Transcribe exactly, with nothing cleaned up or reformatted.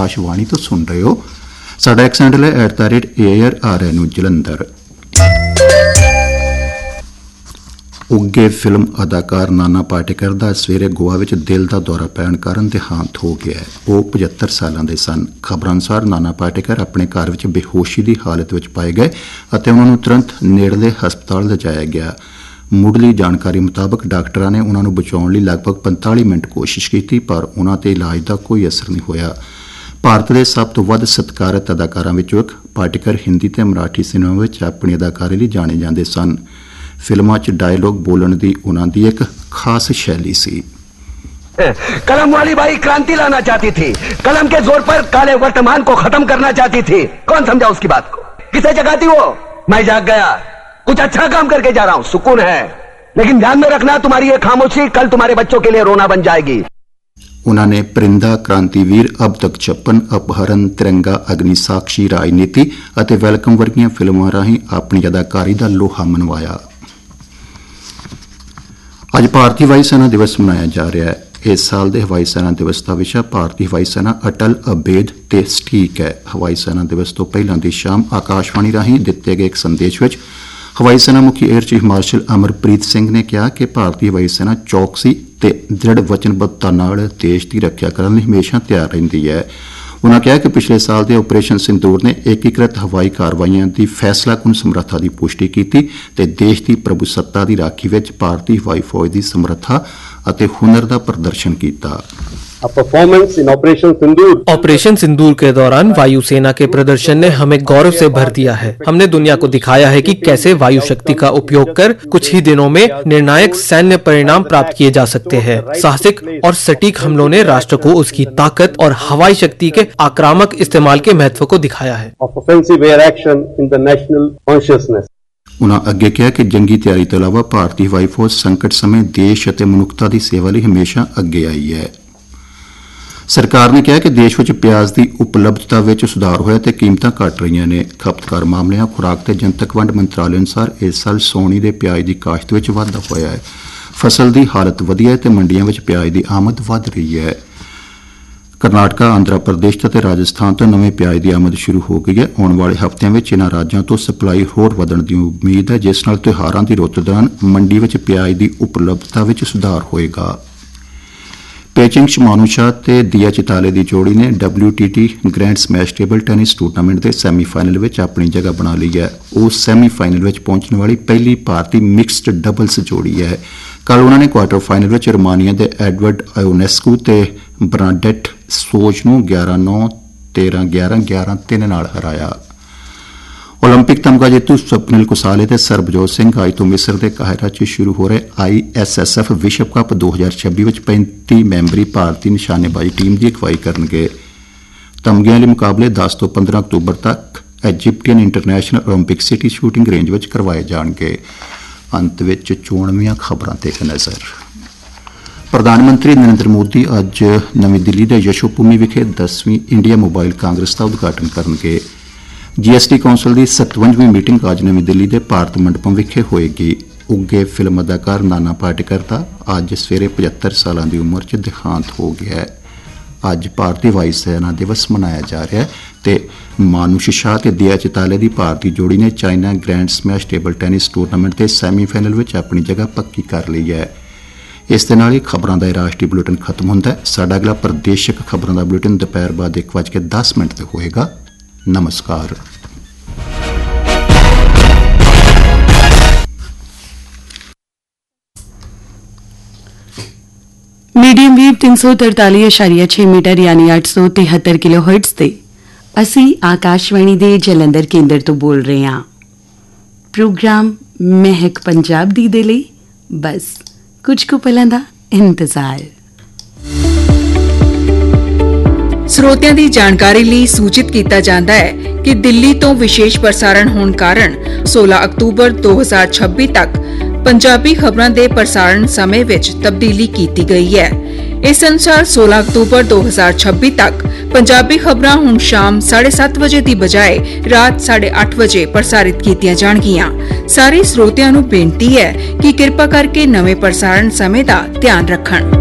आकाशवाणी तो सुन रहे हो। साडा एक्स हैंडल है at the rate air are N Jalandhar. उगे फिल्म अदाकार नाना पाटेकर का सवेरे गोवा में दिल का दौरा पैण कारण देहांत हो गया है। वो पचहत्तर सालों के सन। खबर अनुसार नाना पाटेकर अपने घर में बेहोशी की हालत में पाए गए और उन्होंने तुरंत नेड़ले हस्पताल लिजाया गया। मुढ़ली जानकारी मुताबक डॉक्टरों ने उन्होंने बचाने लगभग पैंताली मिनट कोशिश की पर उन्होंने इलाज का कोई असर नहीं होया। भारत के सब तो वध सत्कारत अदाकारों में एक पाटेकर हिंदी ते मराठी सिनेमा में अपनी अदाकारी लिए जाने जाते सन। फिल्मां च डायलॉग बोलने की उन्होंने एक खास शैली सी। कलम वाली बाई क्रांति लाना चाहती थी, कलम के जोर पर काले वर्तमान को खत्म करना चाहती थी। कौन समझा उसकी बात को? किसे जगाती वो? मैं जाग गया, कुछ अच्छा काम करके जा रहा हूं, सुकून है। लेकिन ध्यान में रखना, तुम्हारी ये खामोशी कल तुम्हारे बच्चों के लिए रोना बन जाएगी। उन्होंने परिंदा, क्रांतिवीर, अब तक छप्पन, अपहरण, तिरंगा, अग्नि साक्षी, राजनीति और वेलकम वर्गियां फिल्मों राही अपनी अदाकारी का लोहा मनवाया। अज भारतीय हवाई सेना दिवस मनाया जा रहा है। इस साल के हवाई सेना दिवस का विषय भारतीय हवाई सेना अटल, अभेद ते सटीक है। हवाई सेना दिवस तो पहला दी शाम आकाशवाणी राही दिते गए एक संदेश में हवाई सेना मुखी air chief marshal Amarpreet Singh ने कहा कि भारतीय हवाई सेना चौकसी ते दृढ़ वचनबद्धता नाल देश की रक्षा करने लई हमेशा तैयार रहिंदी है। उन्होंने कहा कि पिछले साल के ऑपरेशन सिंदूर ने एकीकृत हवाई कार्रवाइयां की फैसलाकुन समर्था की पुष्टि की ते देश की प्रभुसत्ता की राखी में भारतीय हवाई फौज की समर्था और हुनर का प्रदर्शन किया। ऑपरेशन सिंदूर के दौरान वायुसेना के प्रदर्शन ने हमें गौरव से भर दिया है। हमने दुनिया को दिखाया है कि कैसे वायु शक्ति का उपयोग कर कुछ ही दिनों में निर्णायक सैन्य परिणाम प्राप्त किए जा सकते हैं। साहसिक और सटीक हमलों ने राष्ट्र को उसकी ताकत और हवाई शक्ति के आक्रामक इस्तेमाल के महत्व को दिखाया है। उन्होंने अगे कहा कि जंगी तैयारी के अलावा भारतीय हवाई फौज संकट समय देश और मनुखता की सेवा लिए हमेशा अगे आई है। सरकार ने कहा कि देश में प्याज की उपलब्धता में सुधार होया ते कीमतां घट रही ने। खपतकार मामलों, खुराक ते जनतक वंड मंत्रालय अनुसार इस साल सोनी के प्याज की काश्त में वाधा होया है। फसल की हालत वधिया ते मंडियां में प्याज की आमद वध रही है। करनाटका, आंध्र प्रदेश ते राजस्थान तो नवे प्याज की आमद शुरू हो गई है। आने वाले हफ्तों में इन्हां राज्यों तो सप्लाई होर वधण की उम्मीद है, जिस नाल त्योहारों की रुत दौरान मंडी में प्याज की उपलब्धता में सुधार होएगा। पेचिंग मानुषा ते दिया चिताले की जोड़ी ने W T T grand smash table tennis tournament के सैमीफाइनल में अपनी जगह बना ली है। वो सैमीफाइनल में पहुंचने वाली पहली भारतीय मिक्सड डबल्स जोड़ी है। कल उन्होंने क्वार्टर फाइनल में रोमानिया के एडवर्ड आयोनेस्कू ते ब्राडेट सोच नूं ग्यारह नौ, तेरह ग्यारह, ग्यारह तीन नाल हराया। ओलंपिक तमगा जेतू स्वप्निल कुसाले ते सरबजोत सिंह अज तो मिस्र के काहिरा च शुरू हो रहे आई एस एस एफ विश्व कप दो हज़ार छब्बीस में पैंती मैंबरी भारतीय निशानेबाजी टीम की अगवाई करनगे। तमगे वाले मुकाबले दस तो पंद्रह अक्तूबर तक Egyptian international Olympic city shooting range में करवाए जाएंगे। अंत में चोणवीं खबरों ते एक नज़र। प्रधानमंत्री नरेंद्र मोदी अज नवी दिल्ली के यशोभूमि विखे दसवीं इंडिया मोबाइल कांग्रेस का उद्घाटन करेंगे। जी एस टी कौंसल की सतवंजवीं मीटिंग अज नवी दिल्ली के भारत मंडपम विखे होएगी। उगे फिल्म अदाकार नाना पाटेकर का अज सवेरे पचहत्तर साल की उम्र च देहांत हो गया है। अज भारतीय हवाई सेना दिवस मनाया जा रहा है ते मानुष शाह ते दिया चिताले की भारतीय जोड़ी ने China grand smash table tennis tournament के सैमीफाइनल में अपनी जगह पक्की कर ली है। इस दे नाल ही खबरों का राष्ट्रीय बुलेटिन खत्म होता है। साडा अगला प्रदेशक खबरों का बुलेटिन दोपहर बाद एक बज के दस मिनट तक होएगा। नमस्कार। मीडियम वेव तीन सौ तरताली अशारिया छे मीटर यानी अठ सौ तिहत्तर किलो हर्ट्ज ते असी आकाशवाणी दे जलंधर केंद्र तो बोल रहे हैं। प्रोग्राम महक पंजाब दी दे लई बस कुछ को पਲਾਂ ਦਾ इंतजार। ਸਰੋਤਿਆਂ ਦੀ ਜਾਣਕਾਰੀ ਲਈ ਸੂਚਿਤ ਕੀਤਾ ਜਾਂਦਾ ਹੈ ਕਿ ਦਿੱਲੀ ਤੋਂ ਵਿਸ਼ੇਸ਼ ਪ੍ਰਸਾਰਣ ਹੋਣ ਕਾਰਨ सोलह ਅਕਤੂਬਰ दो हज़ार छब्बीस ਤੱਕ ਪੰਜਾਬੀ ਖਬਰਾਂ ਦੇ ਪ੍ਰਸਾਰਣ ਸਮੇਂ ਵਿੱਚ ਤਬਦੀਲੀ ਕੀਤੀ ਗਈ ਹੈ। ਇਸ ਅਨੁਸਾਰ सोलह ਅਕਤੂਬਰ दो हज़ार छब्बीस ਤੱਕ ਪੰਜਾਬੀ ਖਬਰਾਂ ਹੁਣ ਸ਼ਾਮ साढ़े सात ਵਜੇ ਦੀ ਬਜਾਏ ਰਾਤ साढ़े आठ ਵਜੇ ਪ੍ਰਸਾਰਿਤ ਕੀਤੀਆਂ ਜਾਣਗੀਆਂ। ਸਾਰੇ ਸਰੋਤਿਆਂ ਨੂੰ ਬੇਨਤੀ ਹੈ ਕਿ ਕਿਰਪਾ ਕਰਕੇ ਨਵੇਂ ਪ੍ਰਸਾਰਣ ਸਮੇਂ ਦਾ ਧਿਆਨ ਰੱਖਣ।